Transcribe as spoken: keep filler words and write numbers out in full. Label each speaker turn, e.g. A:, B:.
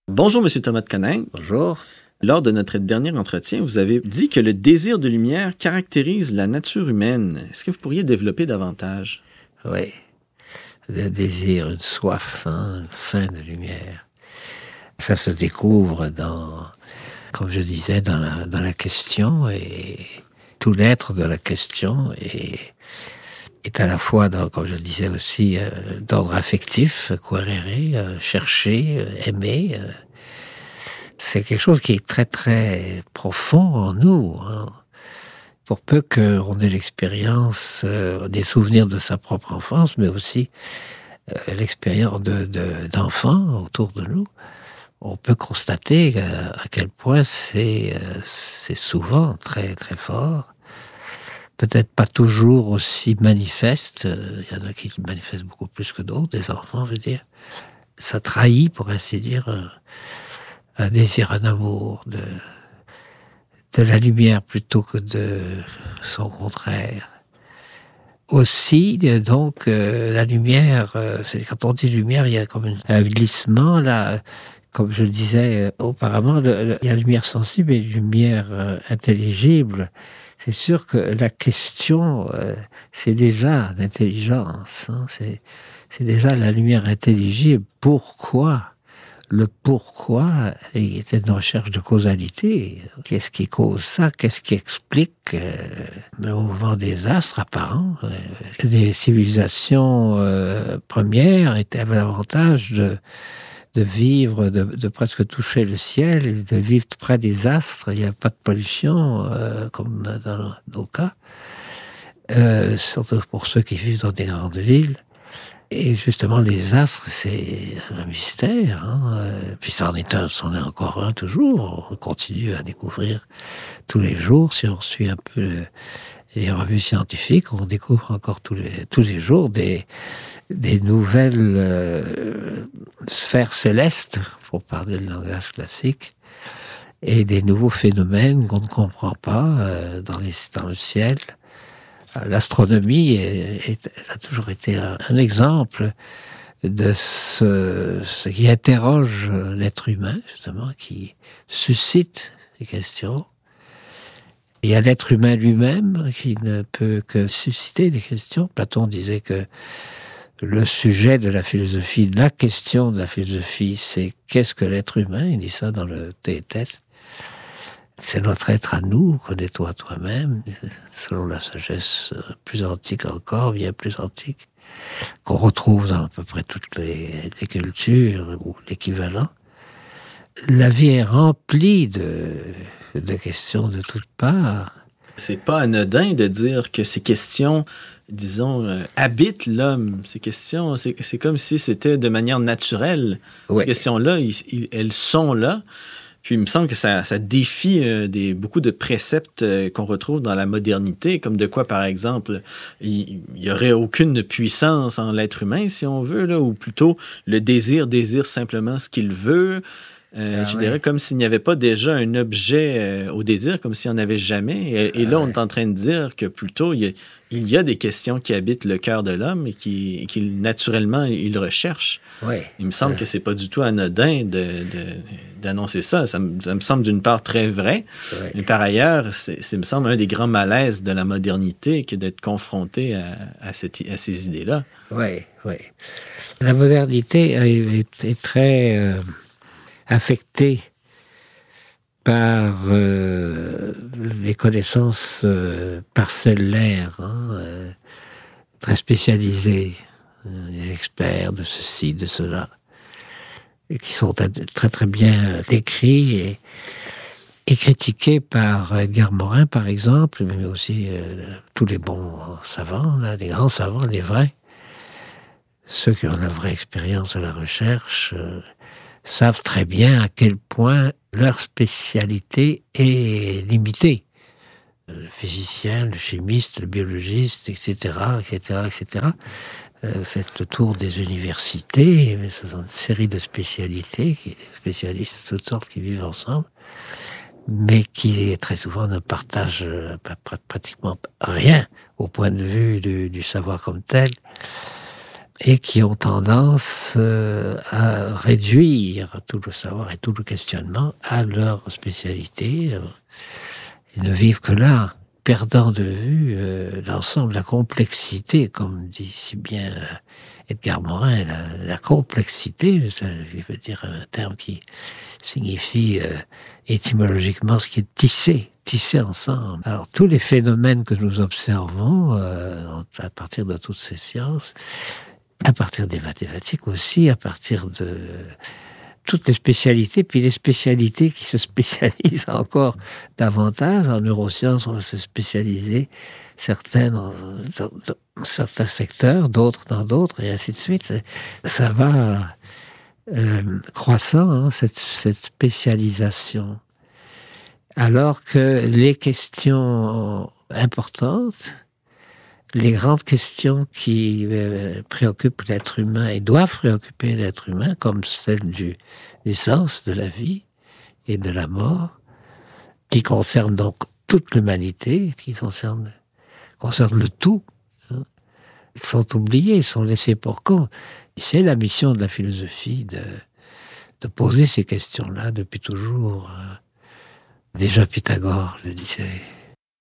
A: Bonjour, Monsieur Thomas de Coninck.
B: Bonjour.
A: Lors de notre dernier entretien, vous avez dit que le désir de lumière caractérise la nature humaine. Est-ce que vous pourriez développer davantage?
B: Oui. Le désir, une soif, hein, une faim de lumière. Ça se découvre dans, comme je disais, dans la, dans la question, et tout l'être de la question est, est à la fois, dans, comme je le disais aussi, euh, d'ordre affectif, quererer, euh, chercher, euh, aimer. Euh, c'est quelque chose qui est très très profond en nous, hein. Pour peu qu'on ait l'expérience, euh, des souvenirs de sa propre enfance, mais aussi euh, l'expérience de, de, d'enfants autour de nous, on peut constater euh, à quel point c'est, euh, c'est souvent très très fort. Peut-être pas toujours aussi manifeste. Il y en a qui manifestent beaucoup plus que d'autres, des enfants, je veux dire. Ça trahit, pour ainsi dire, un, un désir, un amour de, de la lumière plutôt que de son contraire. Aussi, donc, euh, la lumière, euh, c'est, quand on dit lumière, il y a comme une, un glissement, là, comme je le disais auparavant, le, le, il y a la lumière sensible et la lumière euh, intelligible. C'est sûr que la question, euh, c'est déjà l'intelligence, hein, c'est, c'est déjà la lumière intelligible. Pourquoi ? Le pourquoi est une recherche de causalité. Qu'est-ce qui cause ça ? Qu'est-ce qui explique euh, le mouvement des astres apparents ? euh, Les civilisations euh, premières étaient, avaient l'avantage de, de vivre, de, de presque toucher le ciel, de vivre près des astres. Il n'y avait pas de pollution, euh, comme dans nos cas, euh, surtout pour ceux qui vivent dans des grandes villes. Et justement, les astres, c'est un mystère, hein. Puis ça en est un, c'en est encore un toujours. On continue à découvrir tous les jours. Si on suit un peu le, les revues scientifiques, on découvre encore tous les, tous les jours des, des nouvelles euh, sphères célestes, pour parler le langage classique, et des nouveaux phénomènes qu'on ne comprend pas euh, dans, les, dans le ciel. L'astronomie est, est, a toujours été un, un exemple de ce, ce qui interroge l'être humain, justement, qui suscite des questions. Il y a l'être humain lui-même qui ne peut que susciter des questions. Platon disait que le sujet de la philosophie, la question de la philosophie, c'est qu'est-ce que l'être humain ? Il dit ça dans le Théétète. C'est notre être à nous, connais-toi toi-même, selon la sagesse plus antique encore, bien plus antique, qu'on retrouve dans à peu près toutes les, les cultures, ou l'équivalent. La vie est remplie de, de questions de toutes parts.
A: C'est pas anodin de dire que ces questions, disons, euh, habitent l'homme. Ces questions, c'est, c'est comme si c'était de manière naturelle. Ouais. Ces questions-là, ils, ils, elles sont là. Puis il me semble que ça, ça défie euh, des, beaucoup de préceptes euh, qu'on retrouve dans la modernité, comme de quoi, par exemple, il n'y aurait aucune puissance en l'être humain, si on veut, là, ou plutôt le désir désire simplement ce qu'il veut. Euh, ah, je dirais ouais. Comme s'il n'y avait pas déjà un objet euh, au désir, comme s'il n'y en avait jamais. Et, et là, ah, on est en train de dire que plutôt, il y a, il y a des questions qui habitent le cœur de l'homme et qui, et qui naturellement, il recherche.
B: Ouais.
A: Il me semble ouais. que c'est pas du tout anodin de, de, d'annoncer ça. Ça me, ça me semble d'une part très vrai, ouais. mais par ailleurs, c'est, c'est me semble un des grands malaises de la modernité que d'être confronté à, à, cette, à ces idées-là.
B: Oui, oui. La modernité est, est, est très... Euh... affecté par euh, les connaissances euh, parcellaires, hein, euh, très spécialisées, euh, les experts de ceci, de cela, et qui sont très très bien décrits et, et critiqués par Edgar Morin, par exemple, mais aussi euh, tous les bons savants, là, les grands savants, les vrais, ceux qui ont la vraie expérience de la recherche, euh, savent très bien à quel point leur spécialité est limitée. Le physicien, le chimiste, le biologiste, et cetera, et cetera, et cetera, euh, fait le tour des universités, mais ce sont une série de spécialités, des spécialistes de toutes sortes qui vivent ensemble, mais qui très souvent ne partagent euh, pratiquement rien au point de vue du, du savoir comme tel. et qui ont tendance euh, à réduire tout le savoir et tout le questionnement à leur spécialité. Ils ne vivent que là, perdant de vue euh, l'ensemble, la complexité, comme dit si bien euh, Edgar Morin, la, la complexité, ça, je veux dire un terme qui signifie euh, étymologiquement ce qui est tissé, tissé ensemble. Alors tous les phénomènes que nous observons euh, à partir de toutes ces sciences, à partir des mathématiques aussi, à partir de toutes les spécialités, puis les spécialités qui se spécialisent encore davantage. En neurosciences, on va se spécialiser, certains dans, dans, dans certains secteurs, d'autres dans d'autres, et ainsi de suite. Ça va euh, croissant, hein, cette, cette spécialisation. Alors que les questions importantes, les grandes questions qui euh, préoccupent l'être humain et doivent préoccuper l'être humain, comme celle du, du sens de la vie et de la mort, qui concernent donc toute l'humanité, qui concernent, concernent le tout, hein, sont oubliés, sont laissés pour compte. C'est la mission de la philosophie de, de poser ces questions-là depuis toujours. Déjà Pythagore le disait.